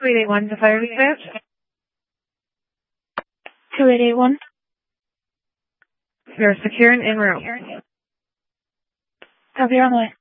2881 to fire dispatch. 2881. You're secure and en route. Copy, on the way.